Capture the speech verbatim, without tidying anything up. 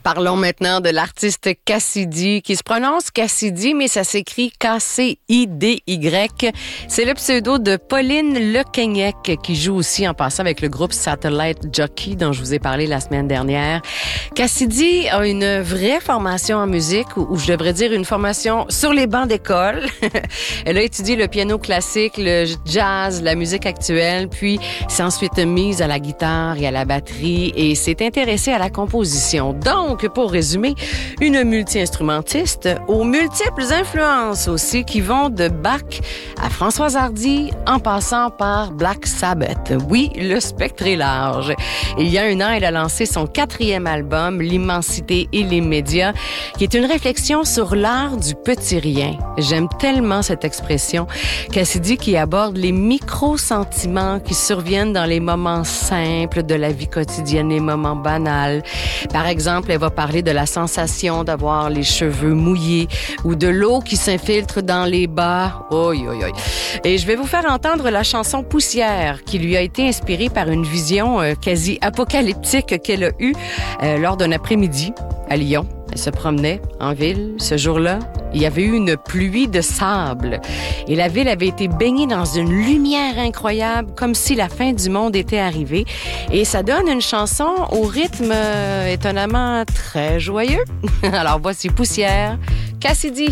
Parlons maintenant de l'artiste Cassidy, qui se prononce Cassidy, mais ça s'écrit K C I D Y. C'est le pseudo de Pauline Lequeignec, qui joue aussi en passant avec le groupe Satellite Jockey, dont je vous ai parlé la semaine dernière. Cassidy a une vraie formation en musique, ou, ou je devrais dire une formation sur les bancs d'école. Elle a étudié le piano classique, le jazz, la musique actuelle, puis s'est ensuite mise à la guitare et à la batterie et s'est intéressée à la composition. Donc, pour résumer, une multi-instrumentiste aux multiples influences aussi qui vont de Bach à Françoise Hardy en passant par Black Sabbath. Oui, le spectre est large. Il y a un an, elle a lancé son quatrième album, L'immensité et les médias, qui est une réflexion sur l'art du petit rien. J'aime tellement cette expression. Cassidy qui aborde les micro-sentiments qui surviennent dans les moments simples de la vie quotidienne, les moments banals. Par exemple, elle va parler de la sensation d'avoir les cheveux mouillés ou de l'eau qui s'infiltre dans les bas. Oi, oi, oi. Et je vais vous faire entendre la chanson Poussière qui lui a été inspirée par une vision euh, quasi apocalyptique qu'elle a eue euh, lors d'un après-midi à Lyon. Elle se promenait en ville. Ce jour-là, il y avait eu une pluie de sable. Et la ville avait été baignée dans une lumière incroyable, comme si la fin du monde était arrivée. Et ça donne une chanson au rythme euh, étonnamment très joyeux. Alors voici Poussière, Cassidy.